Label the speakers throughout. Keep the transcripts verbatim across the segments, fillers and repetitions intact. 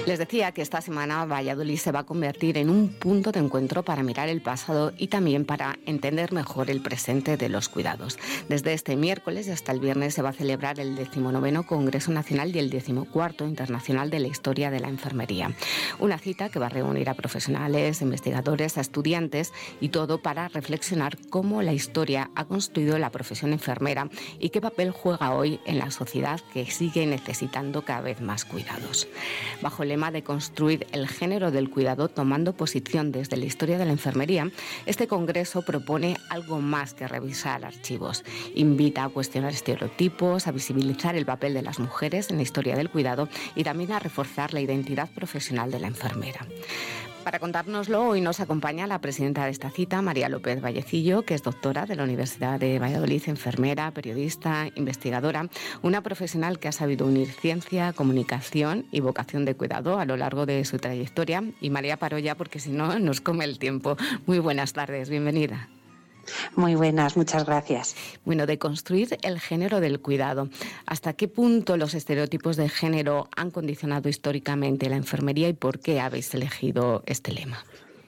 Speaker 1: Les decía que esta semana Valladolid se va a convertir en un punto de encuentro para mirar el pasado y también para entender mejor el presente de los cuidados. Desde este miércoles y hasta el viernes se va a celebrar el decimonoveno Congreso Nacional y el decimocuarto Internacional de la Historia de la Enfermería. Una cita que va a reunir a profesionales, investigadores, a estudiantes y todo para reflexionar cómo la historia ha construido la profesión enfermera y qué papel juega hoy en la sociedad que sigue necesitando cada vez más cuidados. Bajo el lema de construir el género del cuidado tomando posición desde la historia de la enfermería, este congreso propone algo más que revisar archivos. Invita a cuestionar estereotipos, a visibilizar el papel de las mujeres en la historia del cuidado y también a reforzar la identidad profesional de la enfermera. Para contárnoslo, hoy nos acompaña la presidenta de esta cita, María López Vallecillo, que es doctora de la Universidad de Valladolid, enfermera, periodista, investigadora, una profesional que ha sabido unir ciencia, comunicación y vocación de cuidado a lo largo de su trayectoria. Y María paró ya porque si no nos come el tiempo. Muy buenas tardes, bienvenida.
Speaker 2: Muy buenas, muchas gracias.
Speaker 1: Bueno, de construir el género del cuidado. ¿Hasta qué punto los estereotipos de género han condicionado históricamente la enfermería y por qué habéis elegido este lema?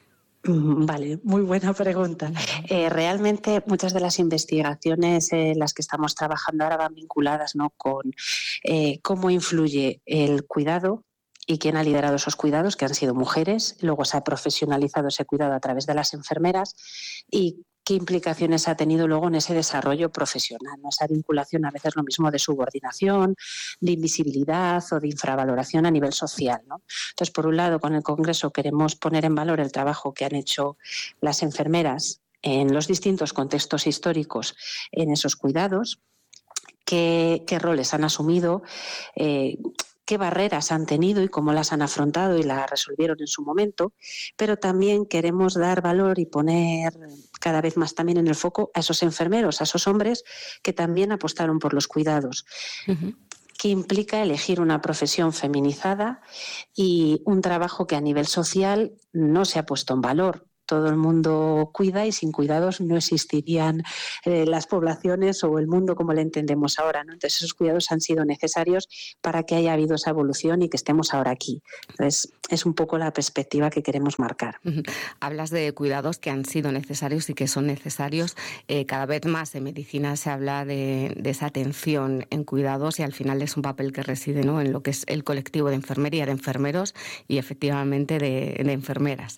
Speaker 2: Vale, muy buena pregunta. Eh, realmente muchas de las investigaciones en las que estamos trabajando ahora van vinculadas, ¿no?, con eh, cómo influye el cuidado y quién ha liderado esos cuidados, que han sido mujeres. Luego se ha profesionalizado ese cuidado a través de las enfermeras y qué implicaciones ha tenido luego en ese desarrollo profesional, ¿no? Esa vinculación a veces lo mismo de subordinación, de invisibilidad o de infravaloración a nivel social, ¿no? Entonces, por un lado, con el Congreso queremos poner en valor el trabajo que han hecho las enfermeras en los distintos contextos históricos en esos cuidados, qué, qué roles han asumido, eh, qué barreras han tenido y cómo las han afrontado y las resolvieron en su momento, pero también queremos dar valor y poner cada vez más también en el foco a esos enfermeros, a esos hombres que también apostaron por los cuidados. Uh-huh. Que implica elegir una profesión feminizada y un trabajo que a nivel social no se ha puesto en valor. Todo el mundo cuida y sin cuidados no existirían eh, las poblaciones o el mundo como lo entendemos ahora, ¿no? Entonces esos cuidados han sido necesarios para que haya habido esa evolución y que estemos ahora aquí. Entonces es un poco la perspectiva que queremos marcar.
Speaker 1: Hablas de cuidados que han sido necesarios y que son necesarios. Eh, cada vez más en medicina se habla de, de esa atención en cuidados y al final es un papel que reside, ¿no?, en lo que es el colectivo de enfermería, de enfermeros y efectivamente de, de enfermeras.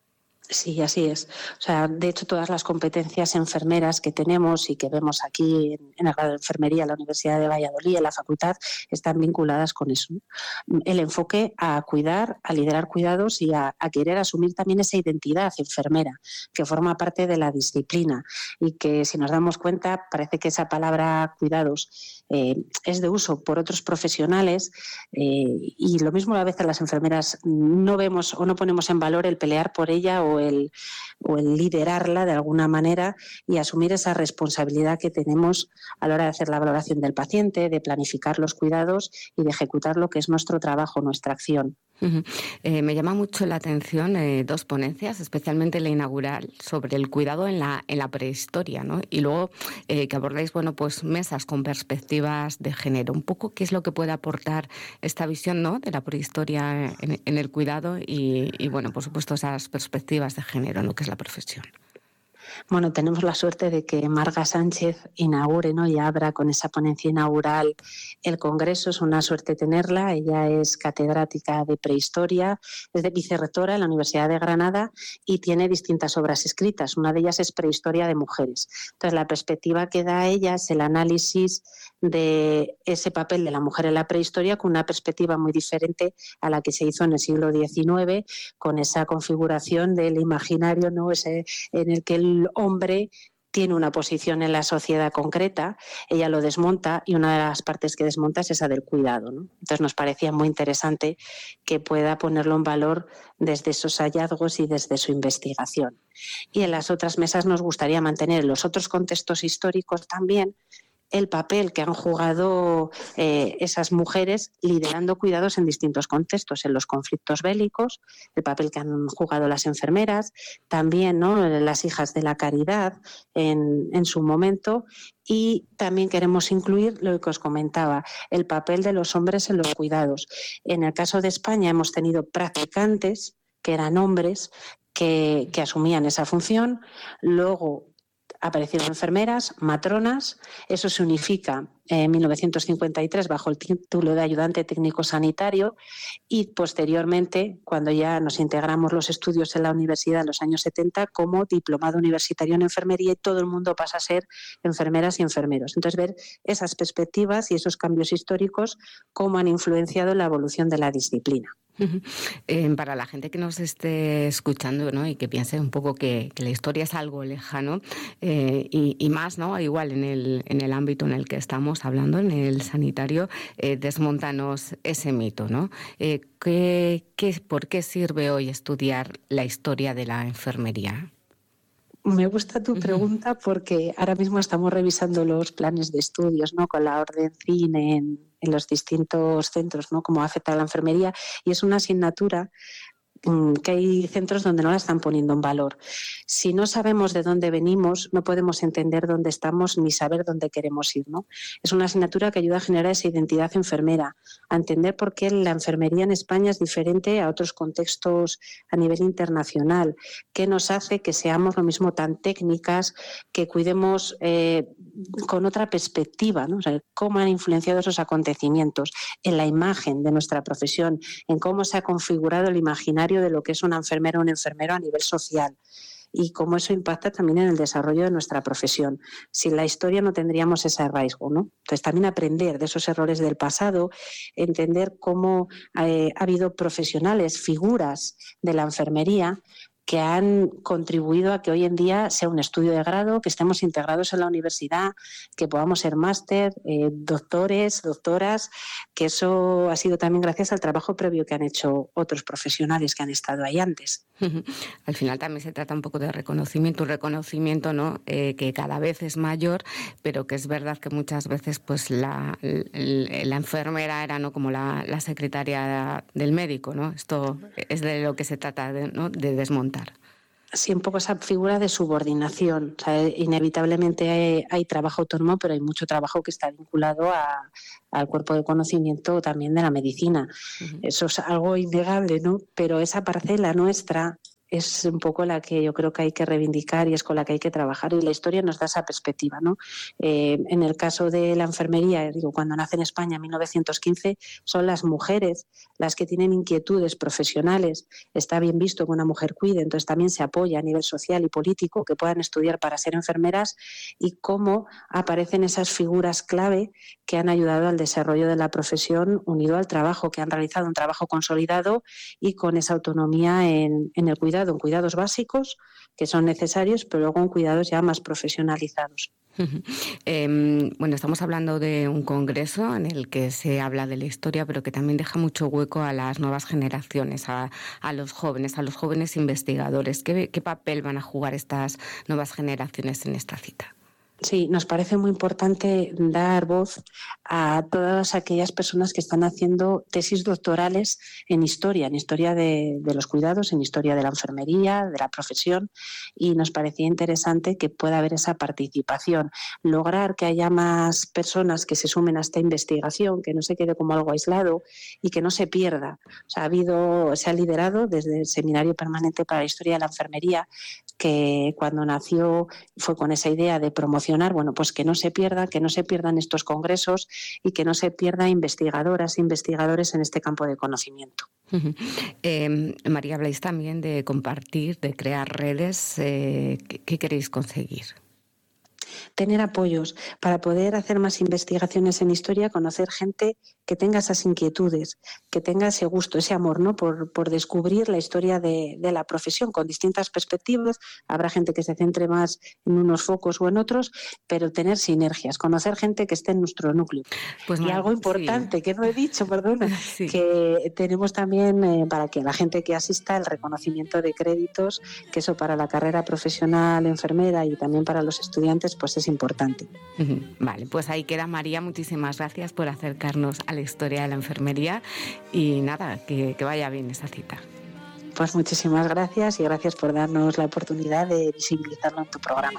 Speaker 2: Sí, así es. O sea, de hecho, todas las competencias enfermeras que tenemos y que vemos aquí en, en el grado de enfermería en la Universidad de Valladolid, en la facultad, están vinculadas con eso. El enfoque a cuidar, a liderar cuidados y a, a querer asumir también esa identidad enfermera que forma parte de la disciplina y que, si nos damos cuenta, parece que esa palabra cuidados eh, es de uso por otros profesionales eh, y lo mismo a veces las enfermeras no vemos o no ponemos en valor el pelear por ella o el, o el liderarla de alguna manera y asumir esa responsabilidad que tenemos a la hora de hacer la valoración del paciente, de planificar los cuidados y de ejecutar lo que es nuestro trabajo, nuestra acción.
Speaker 1: Uh-huh. Eh, me llama mucho la atención eh, dos ponencias, especialmente la inaugural sobre el cuidado en la, en la prehistoria, ¿no? Y luego eh, que abordáis, bueno, pues mesas con perspectivas de género. Un poco qué es lo que puede aportar esta visión, ¿no?, de la prehistoria en, en el cuidado y, y, bueno, por supuesto, esas perspectivas de género, ¿no?, que es la profesión.
Speaker 2: Bueno, tenemos la suerte de que Marga Sánchez inaugure, ¿no?, y abra con esa ponencia inaugural el Congreso. Es una suerte tenerla. Ella es catedrática de prehistoria, es de vicerrectora en la Universidad de Granada y tiene distintas obras escritas. Una de ellas es Prehistoria de Mujeres. Entonces, la perspectiva que da ella es el análisis de ese papel de la mujer en la prehistoria con una perspectiva muy diferente a la que se hizo en el siglo diecinueve, con esa configuración del imaginario, ¿no?, ese en el que el hombre tiene una posición en la sociedad concreta, ella lo desmonta y una de las partes que desmonta es esa del cuidado, ¿no? Entonces nos parecía muy interesante que pueda ponerlo en valor desde esos hallazgos y desde su investigación. Y en las otras mesas nos gustaría mantener en los otros contextos históricos también el papel que han jugado eh, esas mujeres liderando cuidados en distintos contextos, en los conflictos bélicos, el papel que han jugado las enfermeras, también, ¿no?, las hijas de la caridad en, en su momento, y también queremos incluir lo que os comentaba, el papel de los hombres en los cuidados. En el caso de España hemos tenido practicantes que eran hombres que, que asumían esa función, luego aparecieron enfermeras, matronas, eso se unifica en mil novecientos cincuenta y tres bajo el título de ayudante técnico sanitario, y posteriormente, cuando ya nos integramos los estudios en la universidad en los años setenta, como diplomado universitario en enfermería, y todo el mundo pasa a ser enfermeras y enfermeros. Entonces, ver esas perspectivas y esos cambios históricos, cómo han influenciado en la evolución de la disciplina.
Speaker 1: Eh, para la gente que nos esté escuchando, ¿no?, y que piense un poco que, que la historia es algo lejano, eh, y, y más, ¿no?, igual en el, en el ámbito en el que estamos hablando, en el sanitario, eh, desmóntanos ese mito, ¿no? Eh, ¿qué, qué, ¿Por qué sirve hoy estudiar la historia de la enfermería?
Speaker 2: Me gusta tu pregunta porque ahora mismo estamos revisando los planes de estudios, ¿no?, con la Orden C I N en, en los distintos centros, ¿no?, cómo afecta a la enfermería, y es una asignatura que hay centros donde no la están poniendo en valor. Si no sabemos de dónde venimos, no podemos entender dónde estamos ni saber dónde queremos ir, ¿no? Es una asignatura que ayuda a generar esa identidad enfermera, a entender por qué la enfermería en España es diferente a otros contextos a nivel internacional, qué nos hace que seamos lo mismo tan técnicas, que cuidemos eh, con otra perspectiva, ¿no? O sea, cómo han influenciado esos acontecimientos en la imagen de nuestra profesión, en cómo se ha configurado el imaginario de lo que es una enfermera o un enfermero a nivel social, y cómo eso impacta también en el desarrollo de nuestra profesión. Sin la historia no tendríamos ese arraigo, ¿no? Entonces, también aprender de esos errores del pasado, entender cómo eh, ha habido profesionales, figuras de la enfermería que han contribuido a que hoy en día sea un estudio de grado, que estemos integrados en la universidad, que podamos ser máster, eh, doctores, doctoras, que eso ha sido también gracias al trabajo previo que han hecho otros profesionales que han estado ahí antes.
Speaker 1: Al final también se trata un poco de reconocimiento, un reconocimiento, ¿no?, eh, que cada vez es mayor, pero que es verdad que muchas veces pues la, la, la enfermera era, ¿no?, como la, la secretaria del médico, ¿no? Esto es de lo que se trata, de, ¿no?, de desmontar.
Speaker 2: Sí, un poco esa figura de subordinación. O sea, inevitablemente hay, hay trabajo autónomo, pero hay mucho trabajo que está vinculado a, al cuerpo de conocimiento también de la medicina. Uh-huh. Eso es algo innegable, ¿no? Pero esa parcela nuestra es un poco la que yo creo que hay que reivindicar y es con la que hay que trabajar, y la historia nos da esa perspectiva, ¿no? Eh, en el caso de la enfermería, digo, cuando nace en España en mil novecientos quince, son las mujeres las que tienen inquietudes profesionales. Está bien visto que una mujer cuide, entonces también se apoya a nivel social y político que puedan estudiar para ser enfermeras, y cómo aparecen esas figuras clave que han ayudado al desarrollo de la profesión unido al trabajo, que han realizado un trabajo consolidado y con esa autonomía en, en el cuidado, en cuidados básicos que son necesarios, pero luego en cuidados ya más profesionalizados.
Speaker 1: Eh, bueno, estamos hablando de un congreso en el que se habla de la historia, pero que también deja mucho hueco a las nuevas generaciones, a, a los jóvenes, a los jóvenes investigadores. ¿Qué, qué papel van a jugar estas nuevas generaciones en esta cita?
Speaker 2: Sí, nos parece muy importante dar voz a todas aquellas personas que están haciendo tesis doctorales en historia, en historia de, de los cuidados, en historia de la enfermería, de la profesión, y nos parecía interesante que pueda haber esa participación, lograr que haya más personas que se sumen a esta investigación, que no se quede como algo aislado y que no se pierda. O sea, ha habido, se ha liderado desde el Seminario Permanente para la Historia de la Enfermería, que cuando nació fue con esa idea de promocionar, bueno, pues que no se pierda, que no se pierdan estos congresos y que no se pierda investigadoras e investigadores en este campo de conocimiento.
Speaker 1: Uh-huh. Eh, María, habláis también de compartir, de crear redes. Eh, ¿qué, ¿Qué queréis conseguir?
Speaker 2: Tener apoyos para poder hacer más investigaciones en historia, conocer gente que tenga esas inquietudes, que tenga ese gusto, ese amor, ¿no?, por, por descubrir la historia de, de la profesión con distintas perspectivas. Habrá gente que se centre más en unos focos o en otros, pero tener sinergias, conocer gente que esté en nuestro núcleo. Pues, y mal, algo importante sí. que no he dicho, perdona, sí. que tenemos también eh, para que la gente que asista el reconocimiento de créditos, que eso para la carrera profesional enfermera y también para los estudiantes pues es importante.
Speaker 1: Vale, pues ahí queda, María. Muchísimas gracias por acercarnos a la historia de la enfermería y nada, que, que vaya bien esa cita.
Speaker 2: Pues muchísimas gracias y gracias por darnos la oportunidad de visibilizarlo en tu programa.